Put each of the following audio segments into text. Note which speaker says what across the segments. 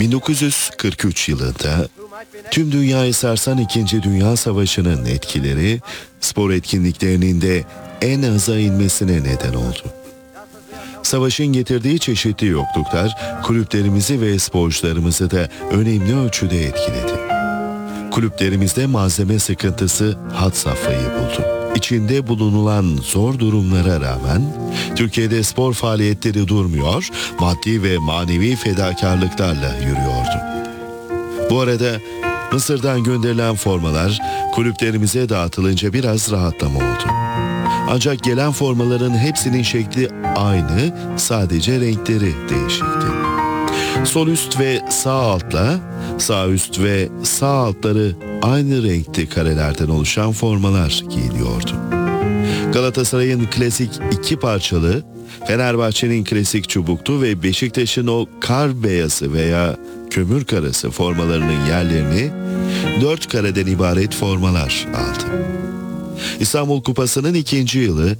Speaker 1: 1943 yılında tüm dünyayı sarsan 2. Dünya Savaşı'nın etkileri spor etkinliklerinin de en aza inmesine neden oldu. Savaşın getirdiği çeşitli yokluklar kulüplerimizi ve sporcularımızı da önemli ölçüde etkiledi. Kulüplerimizde malzeme sıkıntısı had safhayı buldu. İçinde bulunulan zor durumlara rağmen Türkiye'de spor faaliyetleri durmuyor, maddi ve manevi fedakarlıklarla yürüyordu. Bu arada Mısır'dan gönderilen formalar kulüplerimize dağıtılınca biraz rahatlama oldu. Ancak gelen formaların hepsinin şekli aynı, sadece renkleri değişikti. Sol üst ve sağ altla, sağ üst ve sağ altları aynı renkli karelerden oluşan formalar giyiliyordu. Galatasaray'ın klasik 2 parçalı, Fenerbahçe'nin klasik çubuklu ve Beşiktaş'ın o kar beyazı veya kömür karası formalarının yerlerini 4 kareden ibaret formalar aldı. İstanbul Kupası'nın 2. yılı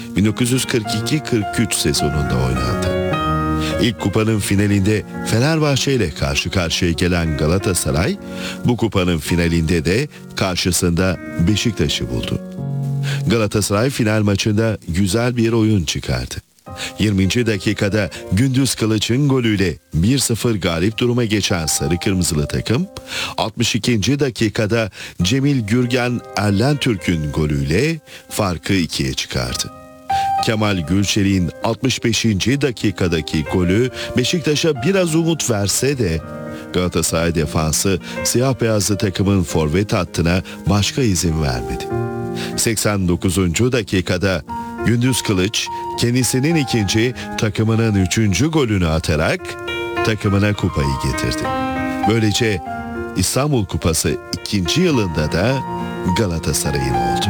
Speaker 1: 1942-43 sezonunda oynandı. İlk kupanın finalinde Fenerbahçe ile karşı karşıya gelen Galatasaray, bu kupanın finalinde de karşısında Beşiktaş'ı buldu. Galatasaray final maçında güzel bir oyun çıkardı. 20. dakikada Gündüz Kılıç'ın golüyle 1-0 galip duruma geçen Sarı Kırmızılı takım, 62. dakikada Cemil Gürgen Erlentürk'ün golüyle farkı 2'ye çıkardı. Kemal Gülçelik'in 65. dakikadaki golü Beşiktaş'a biraz umut verse de Galatasaray defansı siyah beyazlı takımın forvet hattına başka izin vermedi. 89. dakikada Gündüz Kılıç kendisinin 2. takımının 3. golünü atarak takımına kupayı getirdi. Böylece İstanbul Kupası 2. yılında da Galatasaray'ın oldu.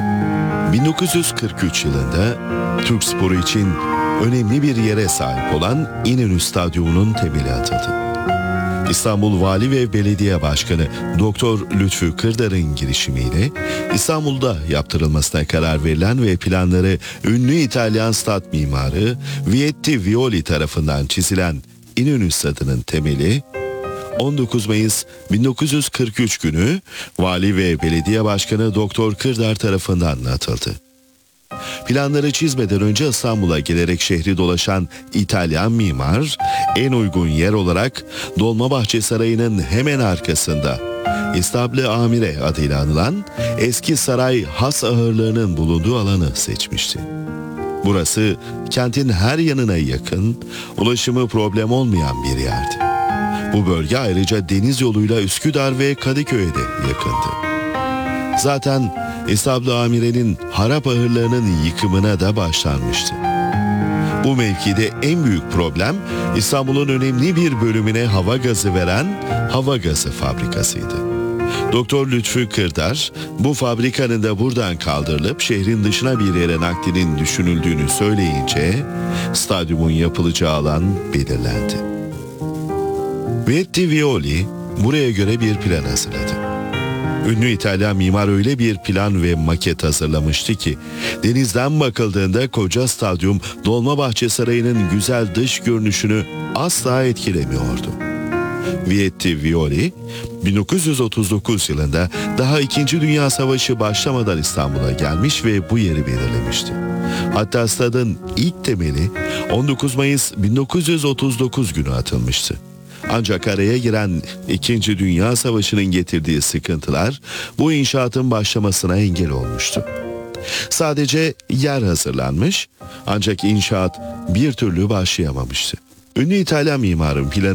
Speaker 1: 1943 yılında Türk sporu için önemli bir yere sahip olan İnönü Stadyumu'nun temeli atıldı. İstanbul Vali ve Belediye Başkanı Doktor Lütfü Kırdar'ın girişimiyle İstanbul'da yaptırılmasına karar verilen ve planları ünlü İtalyan stat mimarı Vietti Violi tarafından çizilen İnönü Stadı'nın temeli 19 Mayıs 1943 günü Vali ve Belediye Başkanı Doktor Kırdar tarafından atıldı. Planları çizmeden önce İstanbul'a gelerek şehri dolaşan İtalyan mimar, en uygun yer olarak Dolmabahçe Sarayı'nın hemen arkasında İstable Amire adıyla anılan eski saray has ahırlarının bulunduğu alanı seçmişti. Burası kentin her yanına yakın, ulaşımı problem olmayan bir yerdi. Bu bölge ayrıca deniz yoluyla Üsküdar ve Kadıköy'e de yakındı. Zaten İstable Amire'nin harap ahırlarının yıkımına da başlanmıştı. Bu mevkide en büyük problem İstanbul'un önemli bir bölümüne hava gazı veren hava gazı fabrikasıydı. Doktor Lütfü Kırdar bu fabrikanın da buradan kaldırılıp şehrin dışına bir yere naklinin düşünüldüğünü söyleyince stadyumun yapılacağı alan belirlendi. Vietti Violi buraya göre bir plan hazırladı. Ünlü İtalyan mimar öyle bir plan ve maket hazırlamıştı ki denizden bakıldığında koca stadyum Dolmabahçe Sarayı'nın güzel dış görünüşünü asla etkilemiyordu. Vietti Violi 1939 yılında daha 2. Dünya Savaşı başlamadan İstanbul'a gelmiş ve bu yeri belirlemişti. Hatta stadın ilk temeli 19 Mayıs 1939 günü atılmıştı. Ancak araya giren 2. Dünya Savaşı'nın getirdiği sıkıntılar bu inşaatın başlamasına engel olmuştu. Sadece yer hazırlanmış ancak inşaat bir türlü başlayamamıştı. Ünlü İtalyan mimarın planı